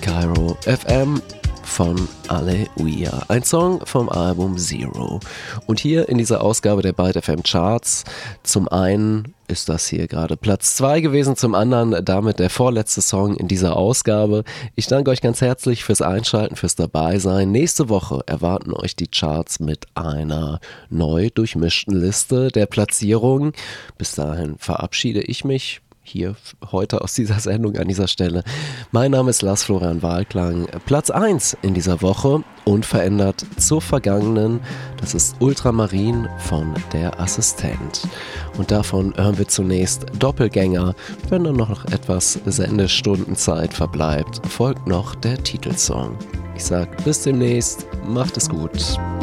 Cairo FM von Aleluia, ein Song vom Album Zero. Und hier in dieser Ausgabe der Byte FM Charts, zum einen ist das hier gerade Platz 2 gewesen, zum anderen damit der vorletzte Song in dieser Ausgabe. Ich danke euch ganz herzlich fürs Einschalten, fürs Dabeisein. Nächste Woche erwarten euch die Charts mit einer neu durchmischten Liste der Platzierungen. Bis dahin verabschiede ich mich hier heute aus dieser Sendung an dieser Stelle. Mein Name ist Lars Florian Wahlklang. Platz 1 in dieser Woche, unverändert zur vergangenen. Das ist Ultramarin von Der Assistent. Und davon hören wir zunächst Doppelgänger. Wenn dann noch etwas Sendestundenzeit verbleibt, folgt noch der Titelsong. Ich sag bis demnächst, macht es gut.